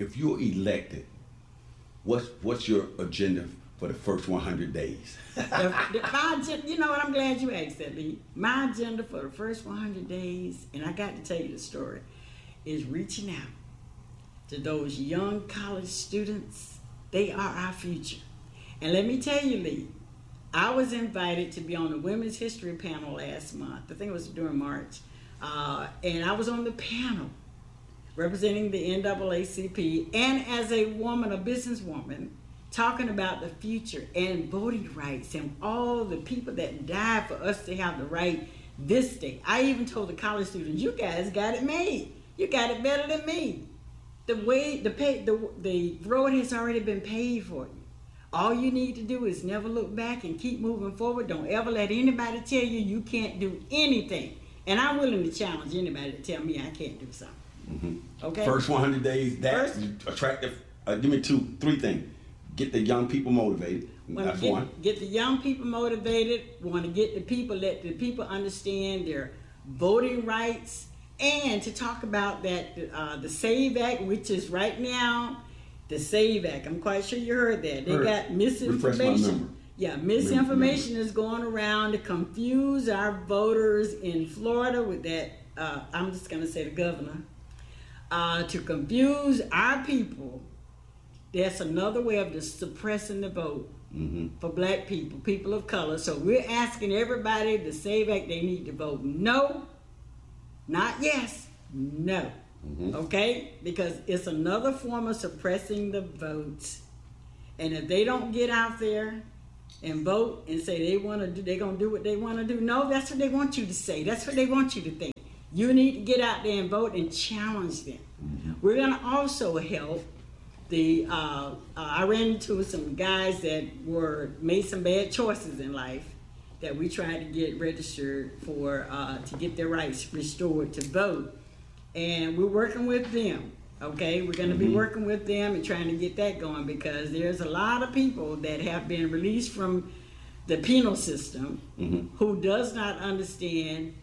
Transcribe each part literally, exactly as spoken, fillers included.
if you're elected, what's what's your agenda for the first one hundred days? the, the, my agenda, you know what? I'm glad you asked that, Lee. My agenda for the first one hundred days, and I got to tell you the story, is reaching out to those young college students. They are our future. And let me tell you, Lee, I was invited to be on the Women's History panel last month. I think it was during March. Uh, and I was on the panel representing the N double A C P, and as a woman, a businesswoman, talking about the future and voting rights and all the people that died for us to have the right this day. I even told the college students, you guys got it made. You got it better than me. The way the pay, the the road has already been paid for you. All you need to do is never look back and keep moving forward. Don't ever let anybody tell you you can't do anything. And I'm willing to challenge anybody to tell me I can't do something. Mm-hmm. Okay. First one hundred days. That's First, attractive. Uh, give me two, three things. Get the young people motivated. That's get, one. Get the young people motivated. Want to get the people, let the people understand their voting rights, and to talk about that uh, the SAVE Act, which is right now the SAVE Act. I'm quite sure you heard that. They heard. got misinformation. Yeah, misinformation Remember. is going around to confuse our voters in Florida with that. Uh, I'm just going to say the governor. Uh, to confuse our people. That's another way of just suppressing the vote mm-hmm. for black people, people of color. So we're asking everybody to SAVE Act, they need to vote no, not yes, no. Mm-hmm. Okay? Because it's another form of suppressing the votes. And if they don't get out there and vote and say they want to do, they're going to do what they want to do, no, that's what they want you to say. That's what they want you to think. You need to get out there and vote and challenge them. Mm-hmm. We're going to also help the, uh, uh, I ran into some guys that were, made some bad choices in life that we tried to get registered for, uh, to get their rights restored to vote. And we're working with them, okay? We're going to mm-hmm. be working with them and trying to get that going, because there's a lot of people that have been released from the penal system mm-hmm. who does not understand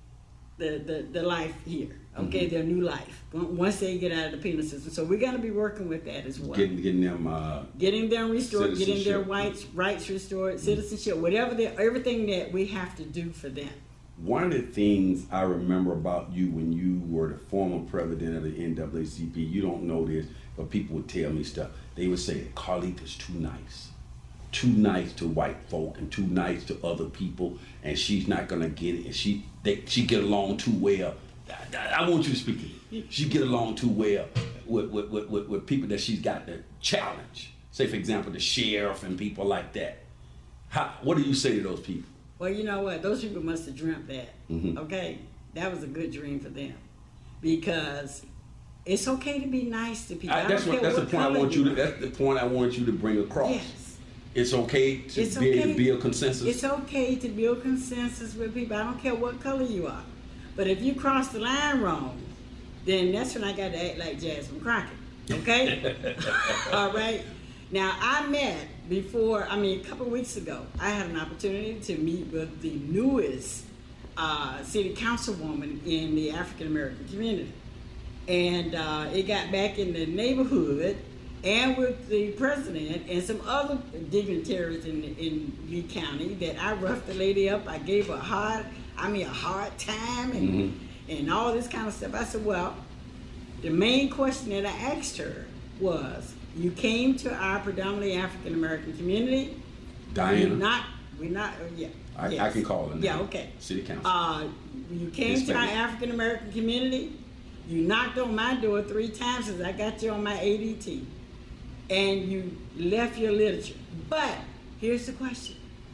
the, the, the life here, okay, mm-hmm. their new life, once they get out of the penal system. So we're going to be working with that as well. Getting, getting them uh, getting them restored, getting their rights, rights restored, mm-hmm. citizenship, whatever, they, everything that we have to do for them. One of the things I remember about you when you were the former president of the N double A C P, you don't know this, but people would tell me stuff. They would say that Carlita's too nice. Too nice to white folk and too nice to other people, and she's not gonna get it, and she they, she get along too well. I, I want you to speak it. She get along too well with, with, with, with, with people that she's got to challenge. Say, for example, the sheriff and people like that. How, what do you say to those people? Well, you know what? Those people must have dreamt that. Mm-hmm. Okay? That was a good dream for them. Because it's okay to be nice to people. I, that's what, that's what the point I want you to that's the point I want you to bring across. Yes. It's okay to it's be okay. able to build consensus. It's okay to build consensus with people. I don't care what color you are. But if you cross the line wrong, then that's when I got to act like Jasmine Crockett. Okay? All right? Now, I met before, I mean, a couple of weeks ago, I had an opportunity to meet with the newest uh, city councilwoman in the African American community. And uh, it got back in the neighborhood and with the president and some other dignitaries in, in Lee County that I roughed the lady up. I gave her a hard, I mean, a hard time and, mm-hmm. and all this kind of stuff. I said, well, the main question that I asked her was, you came to our predominantly African American community. Diana. We're not, we're not, uh, yeah. I, yes. I can call her. Yeah, okay. City council. Uh, you came to our African American community. You knocked on my door three times since I got you on my A D T. And you left your literature. But here's the question.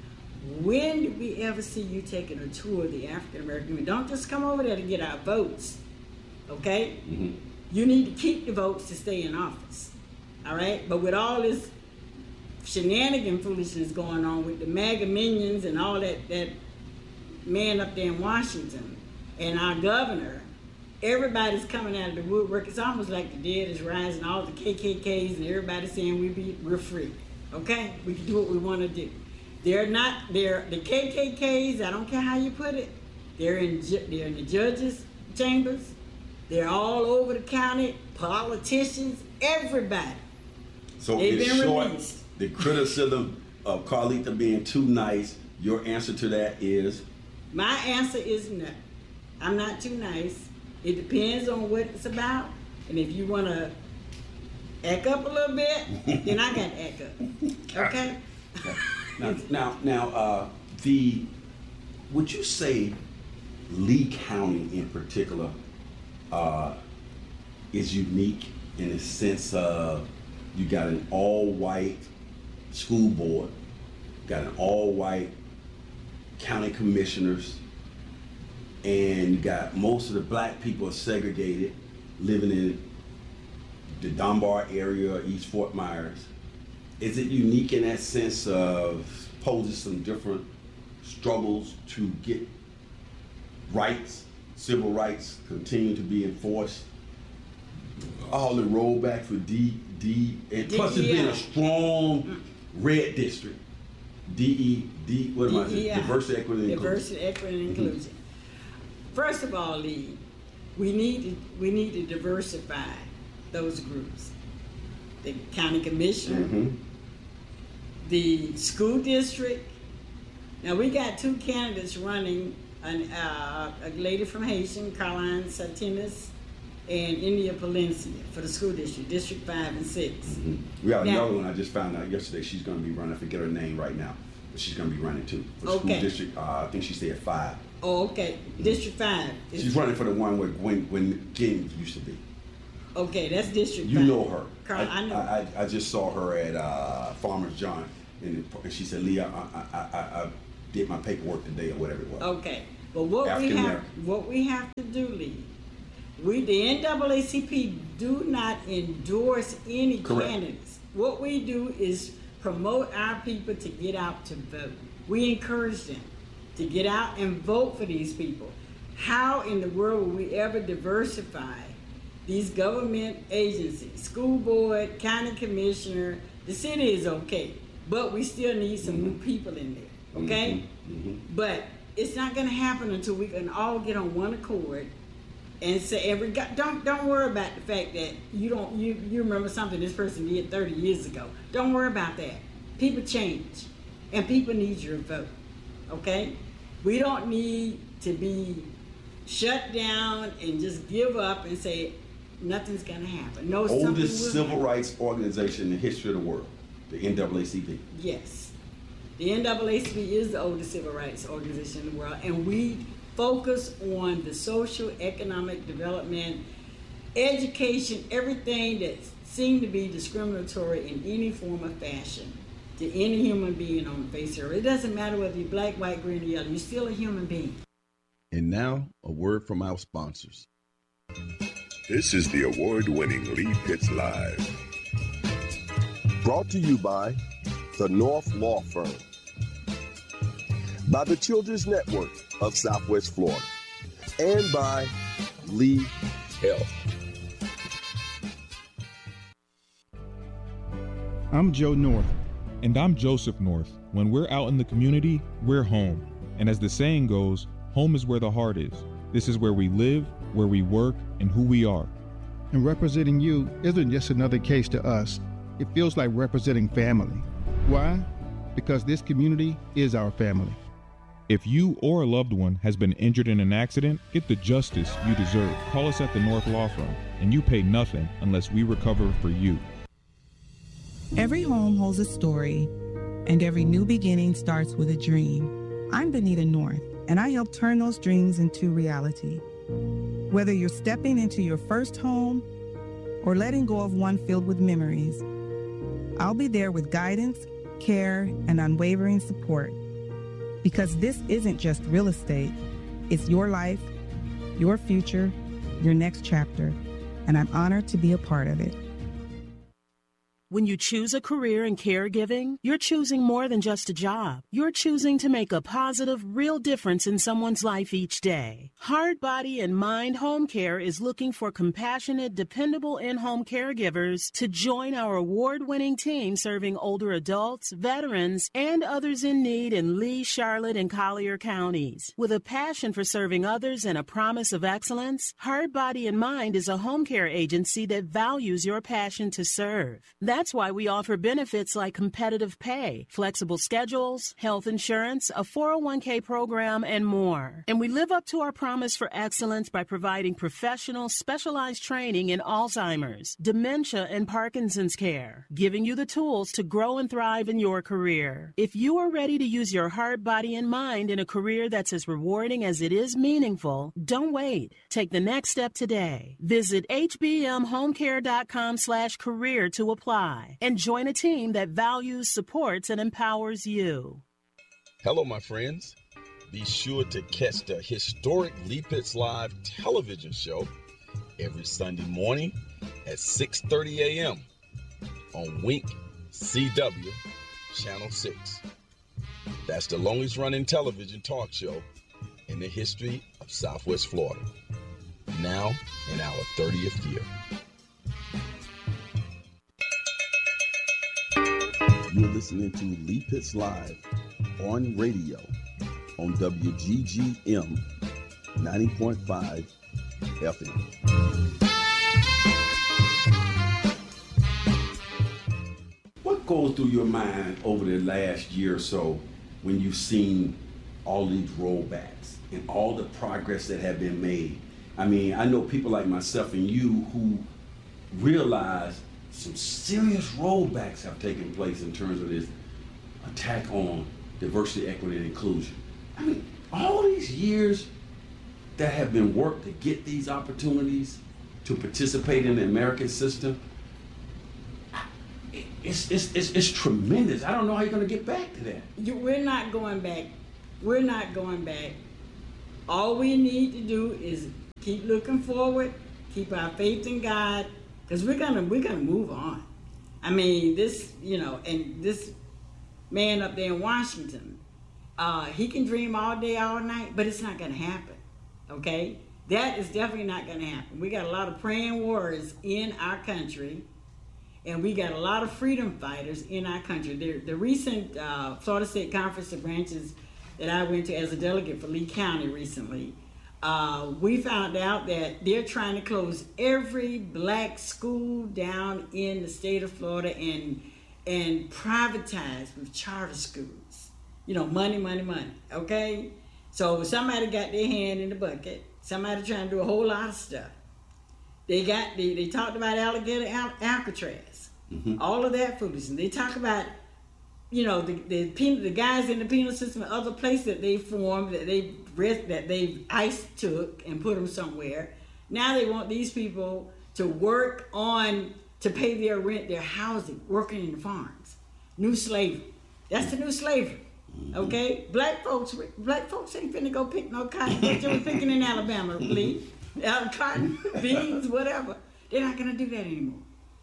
When did we ever see you taking a tour of the African American community? Don't just come over there to get our votes. Okay? Mm-hmm. You need to keep the votes to stay in office. All right, but with all this shenanigan foolishness going on with the MAGA minions and all that, that man up there in Washington and our governor, everybody's coming out of the woodwork. It's almost like the dead is rising, all the K K Ks and everybody saying we be, we're free, okay? We can do what we want to do. They're not, they're, the K K Ks, I don't care how you put it, they're in, they're in the judges' chambers. They're all over the county, politicians, Everybody. So They've in been short, released. the criticism of Carlita being too nice, your answer to that is? My answer is no. I'm not too nice. It depends on what it's about. And if you want to act up a little bit, then I got to act up. Okay? Now, now, now uh, the, would you say Lee County in particular uh, is unique in the sense of you got an all-white school board, got an all-white county commissioners, and you got most of the black people segregated, living in the Dunbar area, East Fort Myers. Is it unique in that sense of poses some different struggles to get rights, civil rights, continue to be enforced? All the rollback for D, D, and plus it's been a strong red district. D E, D, what am I saying? Diversity, equity, and inclusion. Diversity, equity, and inclusion. Mm-hmm. First of all, Lee, we need to we need to diversify those groups. The county commissioner, mm-hmm. the school district. Now we got two candidates running, an, uh, a lady from Haitian, Caroline Satinas, and India Palencia for the school district, District five and six. Mm-hmm. We got now, another one I just found out yesterday. She's going to be running. I forget her name right now, but she's going to be running too. For okay. School district, uh, I think she said five. Oh, okay. Mm-hmm. District five. She's running for the one where Gwen, Gwen King used to be. Okay, that's District you five. You know her. Carl, I, I know. I, I, I just saw her at uh, Farmer's John, and, and she said, Leah, I, I, I, I did my paperwork today or whatever it was. Okay. But what African we have, American. what we have to do, Lee, we, the N double A C P, do not endorse any Correct. candidates. What we do is promote our people to get out to vote. We encourage them to get out and vote for these people. How in the world will we ever diversify these government agencies, school board, county commissioner? The city is okay, but we still need some mm-hmm. new people in there, okay? Mm-hmm. Mm-hmm. But it's not gonna happen until we can all get on one accord and say, every don't don't worry about the fact that you don't you you remember something this person did thirty years ago. Don't worry about that. People change, and people need your vote. Okay, we don't need to be shut down and just give up and say nothing's gonna happen. No, oldest civil rights organization in the history of the world, the N double A C P. Yes, the N double A C P is the oldest civil rights organization in the world, and we focus on the social, economic development, education, everything that seemed to be discriminatory in any form or fashion to any human being on the face of the earth. It doesn't matter whether you're black, white, green, or yellow, you're still a human being. And now, a word from our sponsors. This is the award-winning Lee Pitts Live. Brought to you by the North Law Firm, by the Children's Network of Southwest Florida, and by Lee Health. I'm Joe North. And I'm Joseph North. When we're out in the community, we're home. And as the saying goes, home is where the heart is. This is where we live, where we work, and who we are. And representing you isn't just another case to us. It feels like representing family. Why? Because this community is our family. If you or a loved one has been injured in an accident, get the justice you deserve. Call us at the North Law Firm, and you pay nothing unless we recover for you. Every home holds a story, and every new beginning starts with a dream. I'm Benita North, and I help turn those dreams into reality. Whether you're stepping into your first home or letting go of one filled with memories, I'll be there with guidance, care, and unwavering support. Because this isn't just real estate, it's your life, your future, your next chapter, and I'm honored to be a part of it. When you choose a career in caregiving, you're choosing more than just a job. You're choosing to make a positive, real difference in someone's life each day. Heart, Body, and Mind Home Care is looking for compassionate, dependable in-home caregivers to join our award-winning team serving older adults, veterans, and others in need in Lee, Charlotte, and Collier counties. With a passion for serving others and a promise of excellence, Heart, Body, and Mind is a home care agency that values your passion to serve. That's why we offer benefits like competitive pay, flexible schedules, health insurance, a four oh one k program, and more. And we live up to our promise for excellence by providing professional, specialized training in Alzheimer's, dementia, and Parkinson's care, giving you the tools to grow and thrive in your career. If you are ready to use your heart, body, and mind in a career that's as rewarding as it is meaningful, don't wait. Take the next step today. Visit h b m home care dot com slash career to apply and join a team that values, supports, and empowers you. Hello, my friends. Be sure to catch the historic Lee Pitts Live television show every Sunday morning at six thirty a.m. on Wink C W Channel six. That's the longest running television talk show in the history of Southwest Florida. Now in our thirtieth year. You're listening to Lee Pitts Live on radio on W G G M ninety point five F M. What goes through your mind over the last year or so when you've seen all these rollbacks and all the progress that have been made? I mean, I know people like myself and you who realize some serious rollbacks have taken place in terms of this attack on diversity, equity, and inclusion. I mean, all these years that have been worked to get these opportunities to participate in the American system, it's, it's, it's, it's tremendous. I don't know how you're gonna get back to that. You, we're not going back. We're not going back. All we need to do is keep looking forward, keep our faith in God, because we're gonna we're gonna move on. I mean, this, you know, and this man up there in Washington, uh, he can dream all day, all night, but it's not gonna happen. Okay, that is definitely not gonna happen. We got a lot of praying warriors in our country, and we got a lot of freedom fighters in our country. The, the recent uh, Florida State Conference of Branches that I went to as a delegate for Lee County recently. Uh, we found out that they're trying to close every black school down in the state of Florida and and privatize with charter schools. You know, money, money, money, okay? So somebody got their hand in the bucket. Somebody trying to do a whole lot of stuff. They got, they, they talked about alligator Al- Alcatraz, mm-hmm. all of that foolishness. They talk about, you know, the the, penal, the guys in the penal system and other places that they formed, that they that they ICE took and put them somewhere. Now they want these people to work on, to pay their rent, their housing, working in the farms. New slavery. That's the new slavery. Okay? Black folks black folks ain't finna go pick no cotton. What you were picking in Alabama, please. Uh, cotton, beans, whatever. They're not gonna do that anymore.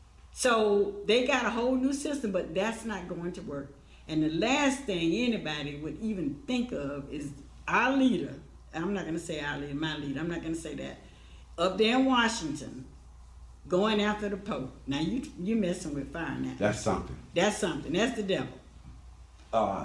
So they got a whole new system, but that's not going to work. And the last thing anybody would even think of is our leader, I'm not going to say our leader, my leader, I'm not going to say that, up there in Washington, going after the Pope. Now, you you messing with fire now. That's something. That's something. That's the devil. Uh,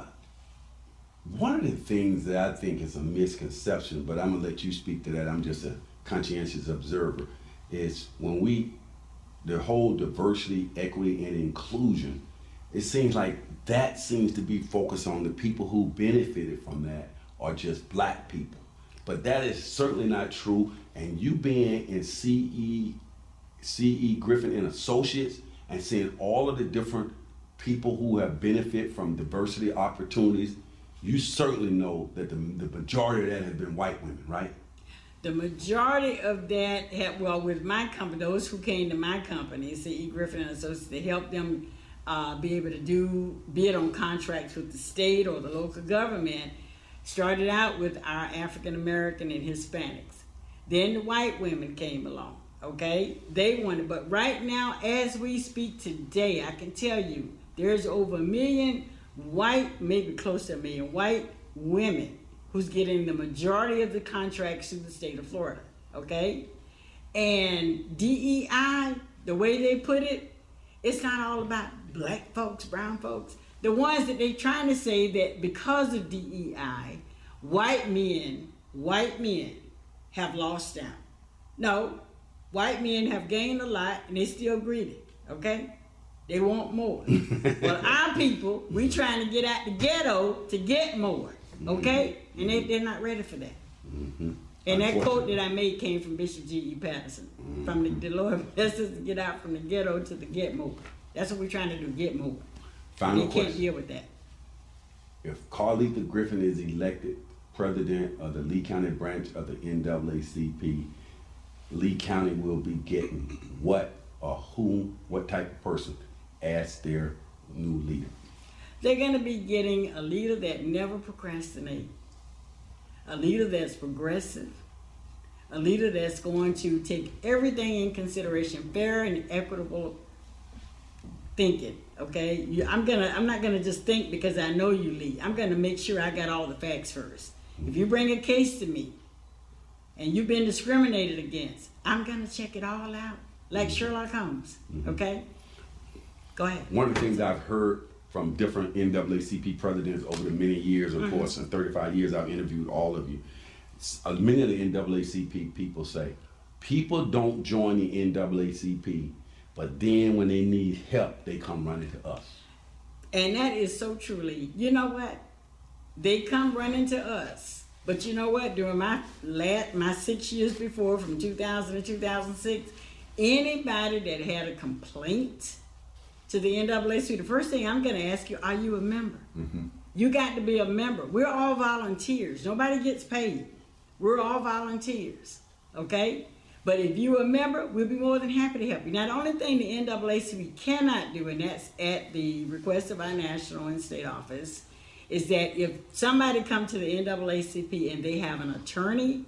one of the things that I think is a misconception, but I'm going to let you speak to that, I'm just a conscientious observer, is when we, the whole diversity, equity, and inclusion, it seems like that seems to be focused on the people who benefited from that are just black people. But that is certainly not true. And you being in C E, C E Griffin and Associates and seeing all of the different people who have benefit from diversity opportunities, you certainly know that the, the majority of that has been white women, right? The majority of that, have, well, with my company, those who came to my company, C E Griffin and Associates, to help them uh, be able to do bid on contracts with the state or the local government, started out with our African American and Hispanics. Then the white women came along. Okay, they want it. But right now, as we speak today, I can tell you there's over a million white, maybe close to a million white women who's getting the majority of the contracts through the state of Florida. Okay, and D E I, the way they put it, it's not all about black folks, brown folks. The ones that they're trying to say that because of D E I, white men, white men have lost out. No. White men have gained a lot and they still greedy, okay? They want more. Well, our people, we trying to get out the ghetto to get more, okay? Mm-hmm. And they, they're not ready for that. Mm-hmm. And that quote that I made came from Bishop G E Patterson. Mm-hmm. From the, the Lord bless us to get out from the ghetto to the get more. That's what we're trying to do, get more. Final they question. Can't deal with that. If Carletha Griffin is elected president of the Lee County branch of the N double A C P, Lee County will be getting what or whom, what type of person as their new leader? They're going to be getting a leader that never procrastinates, a leader that's progressive, a leader that's going to take everything in consideration, fair and equitable thinking. Okay, you, I'm gonna. I'm not gonna just think because I know you, Lee. I'm gonna make sure I got all the facts first. If you bring a case to me and you've been discriminated against, I'm going to check it all out, like Sherlock Holmes, okay? Go ahead. One of the things I've heard from different N double A C P presidents over the many years, of mm-hmm. course, in thirty-five years I've interviewed all of you, uh, many of the N double A C P people say, people don't join the N double A C P, but then when they need help, they come running to us. And that is so truly, you know what? They come running to us. But you know what? During my last, my six years before, from two thousand to two thousand six, anybody that had a complaint to the N double A C P, the first thing I'm going to ask you, are you a member? Mm-hmm. You got to be a member. We're all volunteers. Nobody gets paid. We're all volunteers, okay? But if you're a member, we'll be more than happy to help you. Now, the only thing the N double A C P cannot do, and that's at the request of our national and state office, is that if somebody come to the N double A C P and they have an attorney,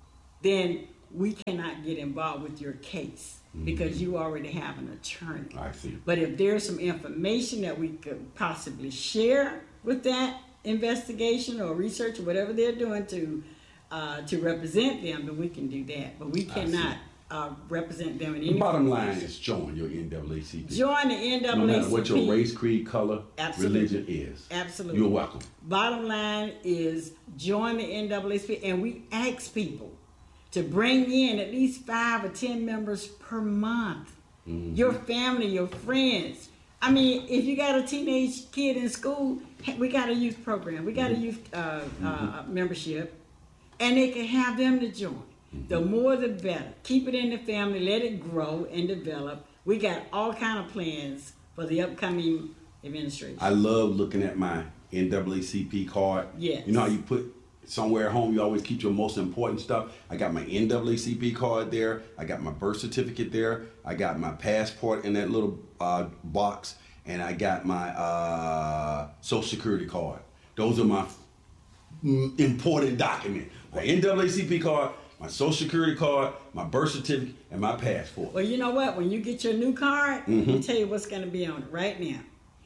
then we cannot get involved with your case mm-hmm. because you already have an attorney. I see. But if there's some information that we could possibly share with that investigation or research or whatever they're doing to uh, to represent them, then we can do that. But we cannot uh, represent them in any. The bottom line is join your N double A C P. Join the N double A C P. No matter what your race, creed, color, Absolutely. religion is. Absolutely. You're welcome. Bottom line is join the N double A C P, and we ask people to bring in at least five or ten members per month. Mm-hmm. Your family, your friends. I mean, if you got a teenage kid in school, we got a youth program. We got mm-hmm. a youth uh, mm-hmm. uh, membership, and they can have them to join. The more the better. Keep it in the family, let it grow and develop. We got all kind of plans for the upcoming administration. I love looking at my N double A C P card. Yes. You know how you put somewhere at home, you always keep your most important stuff. I got my N double A C P card there. I got my birth certificate there. I got my passport in that little uh, box. And I got my uh, social security card. Those are my f- important documents. My N double A C P card, my social security card, my birth certificate, and my passport. Well, you know what? When you get your new card, mm-hmm. let me tell you what's going to be on it right now.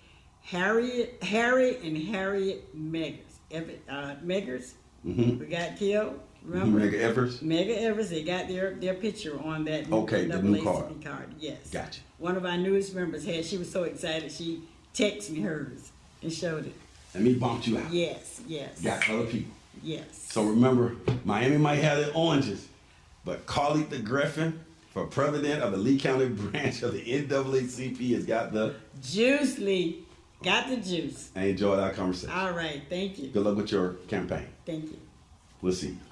Harriet, Harry and Harriet Meggers. Ever, uh, Meggers, mm-hmm. we got killed. Remember? Mega Evers? Mega Evers. They got their, their picture on that okay, new the new card. card. Yes. Gotcha. One of our newest members had, she was so excited, she texted me hers and showed it. And me bumped you out. Yes, yes. Got other people. Yes. So remember, Miami might have their oranges, but Carletha Griffin, for president of the Lee County branch of the N double A C P, has got the juice, Lee. Got the juice. I enjoyed our conversation. All right, thank you. Good luck with your campaign. Thank you. We'll see you.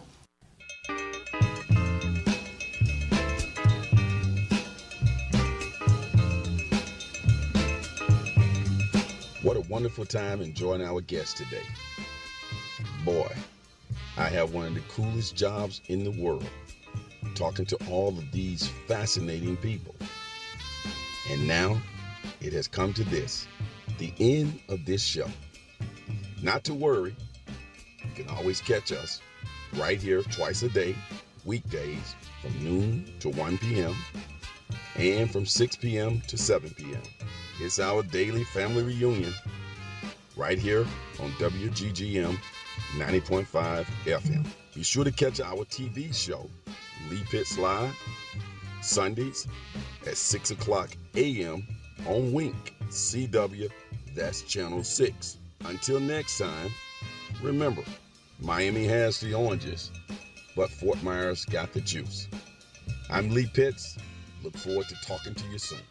What a wonderful time enjoying our guest today. Boy, I have one of the coolest jobs in the world, talking to all of these fascinating people. And now it has come to this, the end of this show. Not to worry, you can always catch us right here twice a day, weekdays from noon to one p.m. and from six p.m. to seven p.m. It's our daily family reunion right here on W G G M ninety point five F M. Be sure to catch our T V show, Lee Pitts Live, Sundays at six o'clock a.m. on Wink C W, that's Channel six. Until next time, remember, Miami has the oranges, but Fort Myers got the juice. I'm Lee Pitts. Look forward to talking to you soon.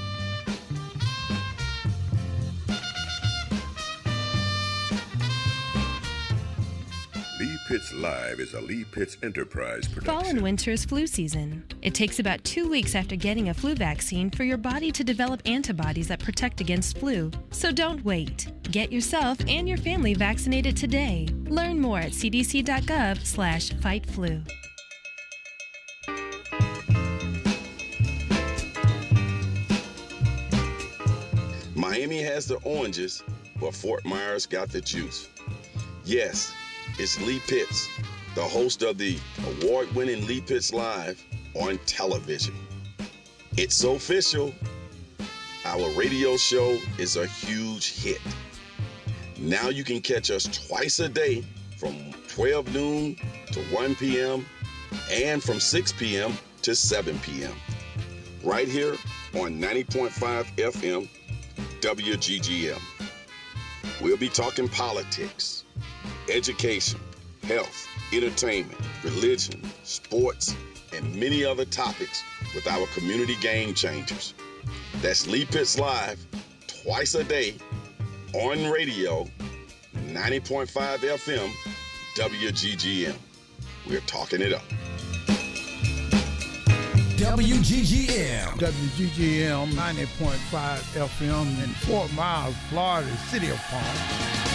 Lee Pitts Live is a Lee Pitts Enterprise production. Fall and winter is flu season. It takes about two weeks after getting a flu vaccine for your body to develop antibodies that protect against flu. So don't wait. Get yourself and your family vaccinated today. Learn more at c d c dot gov slash fight flu. Miami has the oranges, but Fort Myers got the juice. Yes, it's Lee Pitts, the host of the award-winning Lee Pitts Live on television. It's so official. Our radio show is a huge hit. Now you can catch us twice a day from twelve noon to one p.m. and from six p.m. to seven p.m. right here on ninety point five F M W G G M. We'll be talking politics, education, health, entertainment, religion, sports, and many other topics with our community game changers. That's Lee Pitts Live, twice a day, on radio, ninety point five F M, W G G M. We're talking it up. W G G M. W G G M ninety point five F M in Fort Myers, Florida, City of Palm.